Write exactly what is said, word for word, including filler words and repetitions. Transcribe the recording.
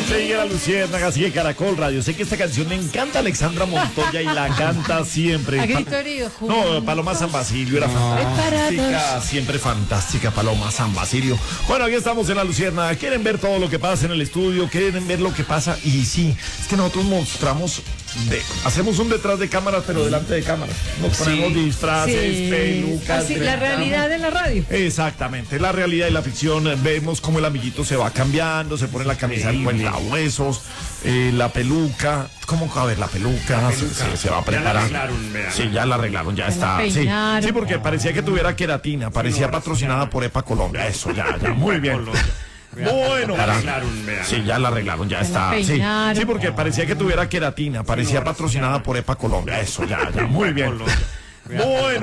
Sigue la Luciérnaga, sigue Caracol Radio. Sé que esta canción le encanta a Alexandra Montoya y la canta siempre. A grito herido. No, Paloma San Basilio era No. fantástica, siempre fantástica Paloma San Basilio. Bueno, aquí estamos en la Luciérnaga. Quieren ver todo lo que pasa en el estudio, quieren ver lo que pasa. Y sí, es que nosotros mostramos, de, hacemos un detrás de cámaras, pero delante de cámaras. Nos ponemos Sí. disfraces, Sí. pelucas. Así, la realidad de la radio. Exactamente, la realidad y la ficción. Vemos cómo el amiguito se va cambiando, se pone la camisa de cuentahuesos, eh, la peluca. ¿Cómo? A ver, la peluca, La se, peluca. se- se va a Ya la preparar. arreglaron, vean. Sí, ya la arreglaron, ya Ya está. la Sí. peinaron. Sí, porque parecía que tuviera queratina, parecía ahora patrocinada sí, ya. por EPA Colombia. Eso, ya, ya, muy bien. Vean, Bueno, la arreglaron, vean. sí, ya la arreglaron, ya Ya la está. Sí, peinaron. sí, porque parecía que tuviera queratina, parecía ahora sí, patrocinada ya. por EPA Colombia. Eso, ya, ya, muy bien. Bueno.